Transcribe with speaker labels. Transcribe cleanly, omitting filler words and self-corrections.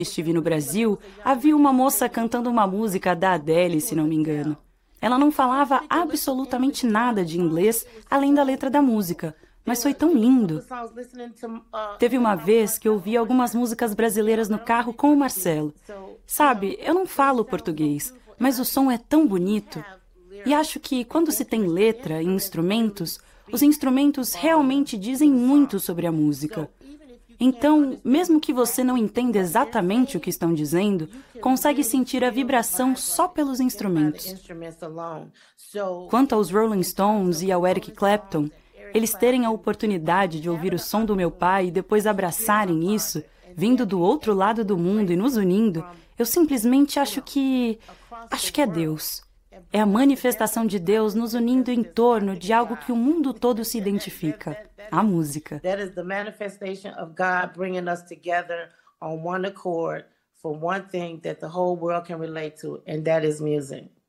Speaker 1: estive no Brasil, havia uma moça cantando uma música da Adele, se não me engano. Ela não falava absolutamente nada de inglês, além da letra da música, mas foi tão lindo. Teve uma vez que eu ouvi algumas músicas brasileiras no carro com o Marcelo. Sabe, eu não falo português, mas o som é tão bonito. E acho que quando se tem letra e instrumentos, os instrumentos realmente dizem muito sobre a música. Então, mesmo que você não entenda exatamente o que estão dizendo, consegue sentir a vibração só pelos instrumentos. Quanto aos Rolling Stones e ao Eric Clapton, eles terem a oportunidade de ouvir o som do meu pai e depois abraçarem isso, vindo do outro lado do mundo e nos unindo, eu simplesmente acho que é Deus. É a manifestação de Deus nos unindo em torno de algo que o mundo todo se identifica, a música.
Speaker 2: That is the manifestation of God bringing us together on one accord for one thing that the whole world can relate to, and that is music.